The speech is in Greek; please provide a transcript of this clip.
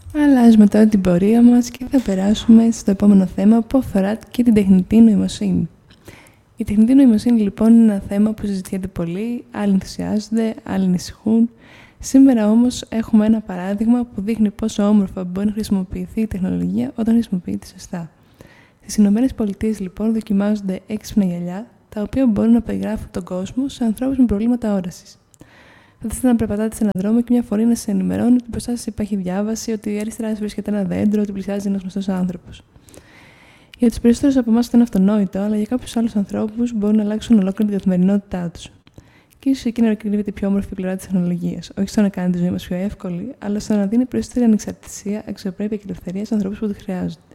Αλλάζουμε τώρα την πορεία μας και θα περάσουμε στο επόμενο θέμα που αφορά και την τεχνητή νοημοσύνη. Η τεχνητή νοημοσύνη λοιπόν είναι ένα θέμα που συζητιέται πολύ, άλλοι ενθουσιάζονται, άλλοι ανησυχούν. Σήμερα όμως έχουμε ένα παράδειγμα που δείχνει πόσο όμορφα μπορεί να χρησιμοποιηθεί η τεχνολογία όταν χρησιμοποιείται σωστά. Στις ΗΠΑ λοιπόν δοκιμάζονται έξυπνα γυαλιά, τα οποία μπορούν να περιγράφουν τον κόσμο σε ανθρώπους με προβλήματα όρασης. Φανταστείτε να περπατάτε σε έναν δρόμο και μια φορά να σα ενημερώνει ότι μπροστά σα υπάρχει διάβαση, ότι αριστερά σα βρίσκεται ένα δέντρο, ότι πλησιάζει ένα γνωστό άνθρωπο. Για του περισσότερου από εμά αυτό είναι αυτονόητο, αλλά για κάποιου άλλου ανθρώπου μπορούν να αλλάξουν ολόκληρη την καθημερινότητά του. Και ίσω εκεί να κρύβεται η πιο όμορφη πλευρά τη τεχνολογία. Όχι στο να κάνει τη ζωή μα πιο εύκολη, αλλά στο να δίνει περισσότερη ανεξαρτησία, αξιοπρέπεια και ελευθερία στου ανθρώπου που τη χρειάζονται.